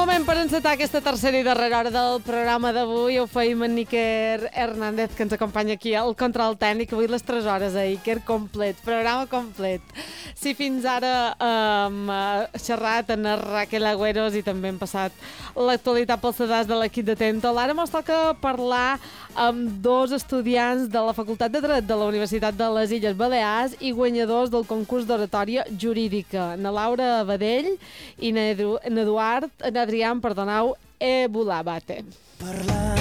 moment per encetar aquesta tercera i darrera hora del programa d'avui. Ho feim en Iker Hernández, que ens acompanya aquí al control tècnic. Avui les 3 hores a Iker complet, programa complet. Si fins ara hem xerrat en Raquel Agüeros i també hem passat l'actualitat pels sedars de l'equip de Tentol, ara mos toca parlar amb 2 estudiants de la Facultat de Dret de la Universitat de les Illes Balears i guanyadors del concurs d'oratòria jurídica, na Laura Badell i n'Adrián, perdoneu, Ebulabate. Parlar